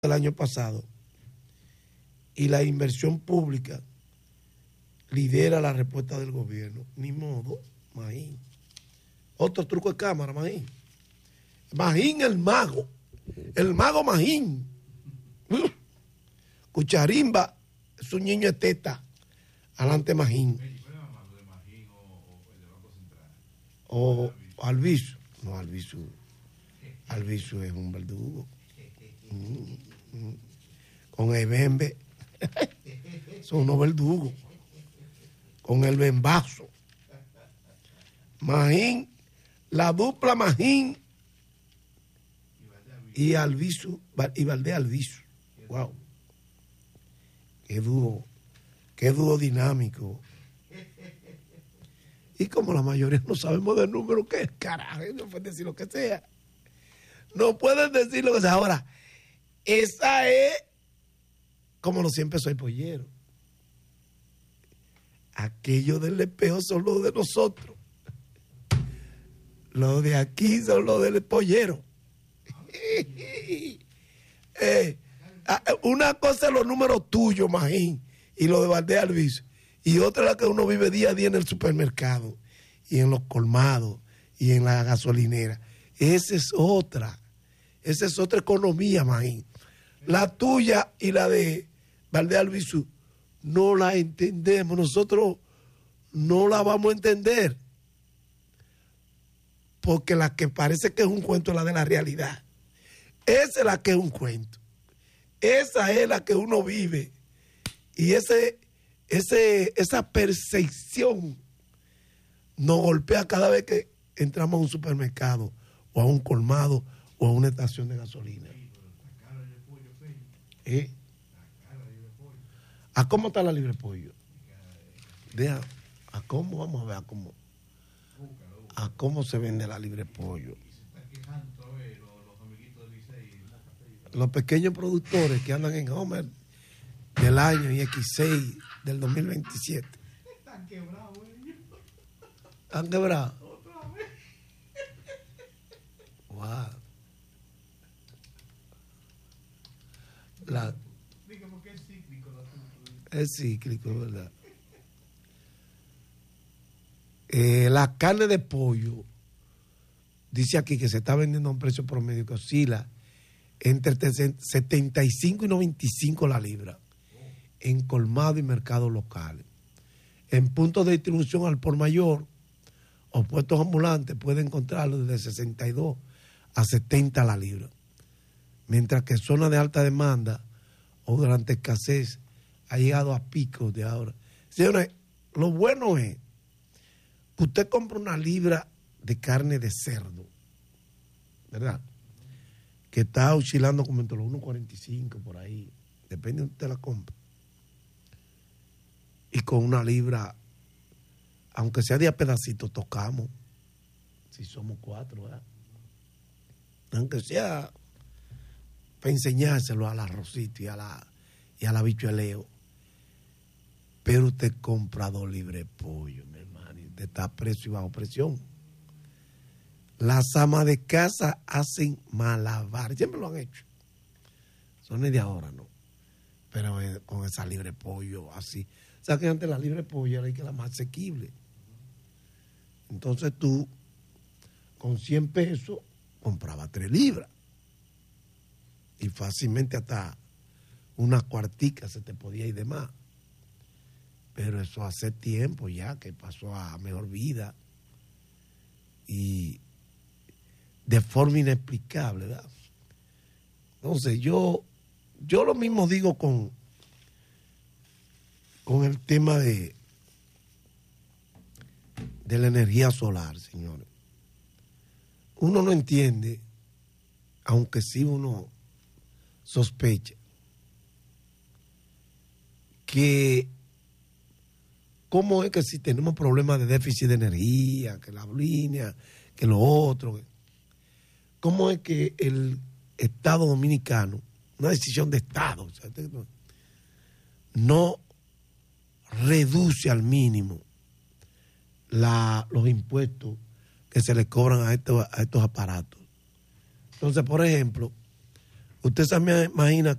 del año pasado y la inversión pública lidera la respuesta del gobierno. Ni modo, Magín. Otro truco de cámara, Magín. Magín el mago Magín. Cucharimba es un niño de teta. Adelante Magín. O Alviso. No, Alviso es un verdugo. Con el Bembe son unos verdugos. Con el Bembazo. Magín, la dupla Magín y Alviso, y Valdés Alviso. Wow. Qué dúo dinámico. Y como la mayoría no sabemos del número, ¿qué carajo? No pueden decir lo que sea. No pueden decir lo que sea. Ahora, esa es como los siempre soy pollero. Aquellos del espejo son los de nosotros. Los de aquí son los del pollero. Una cosa es los números tuyos, Magín, y los de Valdés Alviso. Y otra es la que uno vive día a día en el supermercado, y en los colmados, y en la gasolinera. Esa es otra economía, Magín. La tuya y la de Valdés Alviso no la entendemos. Nosotros no la vamos a entender. Porque la que parece que es un cuento es la de la realidad. Esa es la que es un cuento. Esa es la que uno vive. Y esa percepción nos golpea cada vez que entramos a un supermercado o a un colmado o a una estación de gasolina. ¿A cómo está la libre pollo? ¿A cómo? Vamos a ver a cómo se vende la libre pollo. Los pequeños productores que andan en Homer del año y X6 del 2027. Están quebrados, güey. ¿Están quebrados? Otra vez. Wow. Dígame que es cíclico. Es cíclico, ¿verdad? La carne de pollo, dice aquí que se está vendiendo a un precio promedio que oscila entre 75 y 95 la libra en colmado y mercados locales. En puntos de distribución al por mayor o puestos ambulantes puede encontrarlo desde 62 a 70 la libra. Mientras que en zonas de alta demanda o durante escasez ha llegado a picos de ahora. Señores, lo bueno es que usted compra una libra de carne de cerdo, ¿verdad? Que está oscilando como entre los 1.45 por ahí, depende de donde usted la compra. Y con una libra, aunque sea de a pedacitos, tocamos, si somos 4, ¿verdad? Aunque sea para enseñárselo al arrocito y a la habichueleo. Pero usted compra 2 libras de pollo, mi hermano, y usted está a precio y bajo presión. Las amas de casa hacen malabar, siempre lo han hecho. Son de ahora, ¿no? Pero con esa libre pollo así. O sea que antes la libre pollo era la más asequible. Entonces tú, con 100 pesos, comprabas 3 libras. Y fácilmente hasta unas cuarticas se te podía ir de más. Pero eso hace tiempo ya que pasó a mejor vida. Y de forma inexplicable, ¿verdad? Entonces yo lo mismo digo con el tema de la energía solar, señores. Uno no entiende, aunque sí uno sospecha, que cómo es que si tenemos problemas de déficit de energía, que la línea, que lo otro, cómo es que el Estado Dominicano, una decisión de Estado, o sea, no reduce al mínimo los impuestos que se le cobran a estos aparatos. Entonces, por ejemplo, Usted se me imagina